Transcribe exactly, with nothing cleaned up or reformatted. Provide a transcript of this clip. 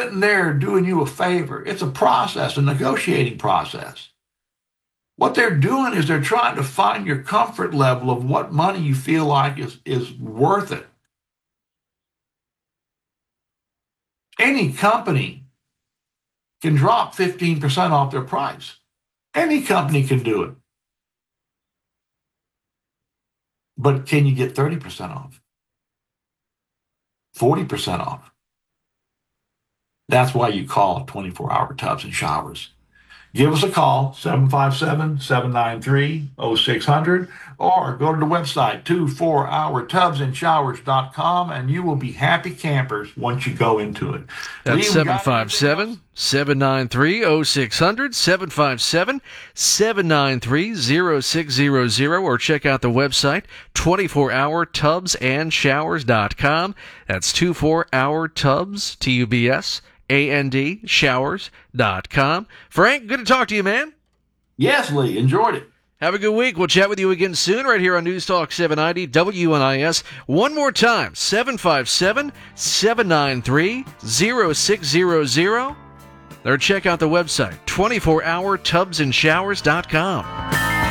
sitting there doing you a favor. It's a process, a negotiating process. What they're doing is they're trying to find your comfort level of what money you feel like is, is worth it. Any company can drop fifteen percent off their price. Any company can do it. But can you get thirty percent off? forty percent off? That's why you call twenty-four hour Tubs and Showers. Give us a call, seven five seven, seven nine three, oh six hundred, or go to the website, twenty-four hour tubs and showers dot com, and you will be happy campers once you go into it. That's seven five seven, seven nine three, oh six hundred, seven five seven, seven nine three, oh six hundred, or check out the website, twenty-four hour tubs and showers dot com. That's twenty-four hour tubs, T U B S, A N D, showers dot com. Frank, good to talk to you, man. Yes, Lee. Enjoyed it. Have a good week. We'll chat with you again soon right here on News Talk seven ninety W N I S. One more time, seven five seven, seven nine three, oh six hundred. Or check out the website, twenty-four hour tubs and showers dot com.